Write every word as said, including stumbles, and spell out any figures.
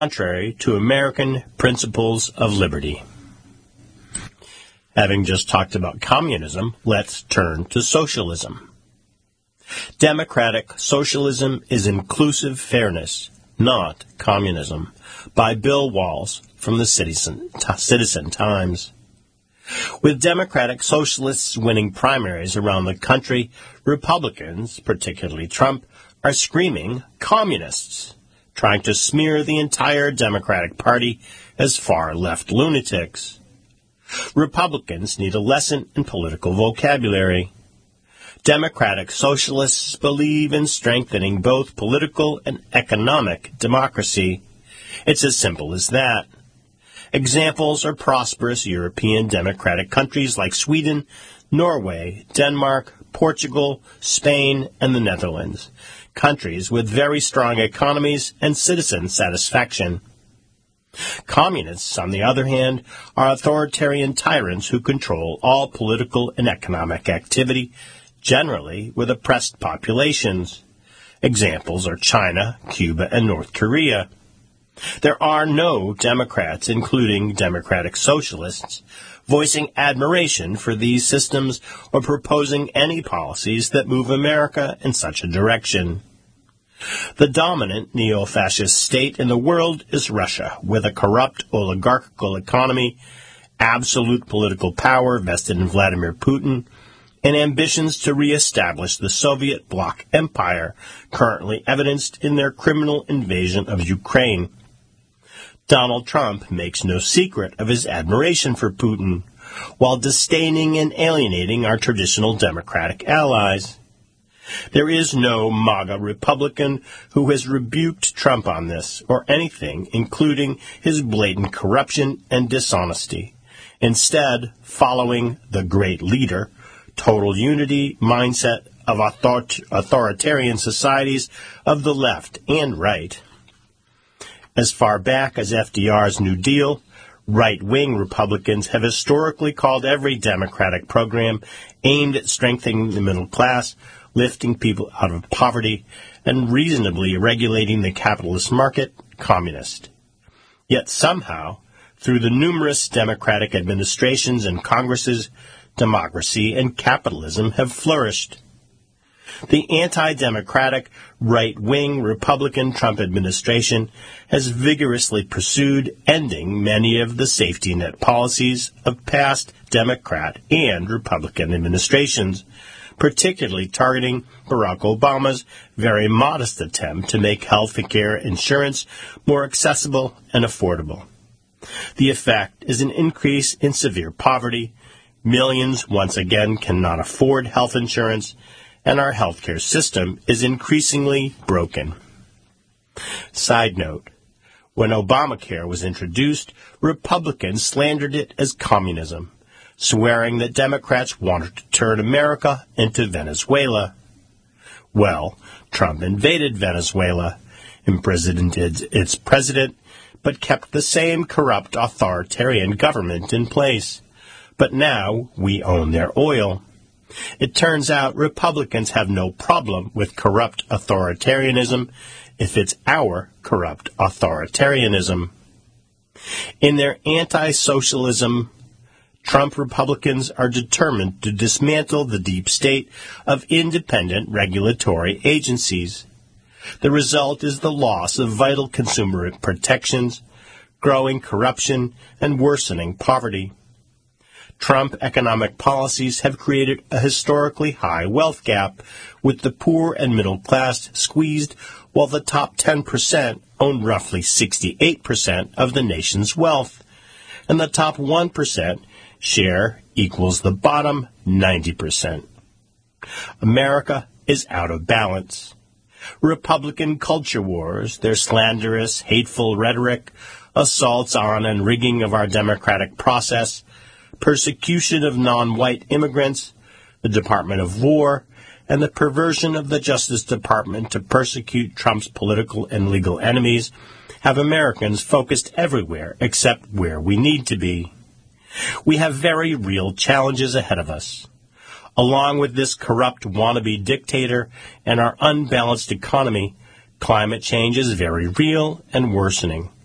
contrary to American principles of liberty. Having just talked about communism, let's turn to socialism. Democratic socialism is inclusive fairness, not communism, by Bill Walls from the Citizen, Citizen Times. With Democratic Socialists winning primaries around the country, Republicans, particularly Trump, are screaming communists, trying to smear the entire Democratic Party as far-left lunatics. Republicans need a lesson in political vocabulary. Democratic Socialists believe in strengthening both political and economic democracy. It's as simple as that. Examples are prosperous European democratic countries like Sweden, Norway, Denmark, Portugal, Spain, and the Netherlands, countries with very strong economies and citizen satisfaction. Communists, on the other hand, are authoritarian tyrants who control all political and economic activity, generally with oppressed populations. Examples are China, Cuba, and North Korea. There are no Democrats, including Democratic Socialists, voicing admiration for these systems or proposing any policies that move America in such a direction. The dominant neo-fascist state in the world is Russia, with a corrupt oligarchical economy, absolute political power vested in Vladimir Putin, and ambitions to re-establish the Soviet bloc empire, currently evidenced in their criminal invasion of Ukraine. Donald Trump makes no secret of his admiration for Putin, while disdaining and alienating our traditional Democratic allies. There is no MAGA Republican who has rebuked Trump on this, or anything, including his blatant corruption and dishonesty. Instead, following the great leader, total unity mindset of author- authoritarian societies of the left and right. As far back as F D R's New Deal, right-wing Republicans have historically called every Democratic program aimed at strengthening the middle class, lifting people out of poverty, and reasonably regulating the capitalist market, communist. Yet somehow, through the numerous Democratic administrations and Congresses, democracy and capitalism have flourished. The anti-democratic, right-wing Republican Trump administration has vigorously pursued ending many of the safety net policies of past Democrat and Republican administrations, particularly targeting Barack Obama's very modest attempt to make health care insurance more accessible and affordable. The effect is an increase in severe poverty. Millions once again cannot afford health insurance, and our healthcare system is increasingly broken. Side note, when Obamacare was introduced, Republicans slandered it as communism, swearing that Democrats wanted to turn America into Venezuela. Well, Trump invaded Venezuela, imprisoned its president, but kept the same corrupt authoritarian government in place. But now we own their oil. It turns out Republicans have no problem with corrupt authoritarianism if it's our corrupt authoritarianism. In their anti-socialism, Trump Republicans are determined to dismantle the deep state of independent regulatory agencies. The result is the loss of vital consumer protections, growing corruption, and worsening poverty. Trump economic policies have created a historically high wealth gap, with the poor and middle class squeezed, while the top ten percent own roughly sixty-eight percent of the nation's wealth, and the top one percent share equals the bottom ninety percent. America is out of balance. Republican culture wars, their slanderous, hateful rhetoric, assaults on and rigging of our democratic process, persecution of non-white immigrants, the Department of War, and the perversion of the Justice Department to persecute Trump's political and legal enemies have Americans focused everywhere except where we need to be. We have very real challenges ahead of us. Along with this corrupt wannabe dictator and our unbalanced economy, climate change is very real and worsening.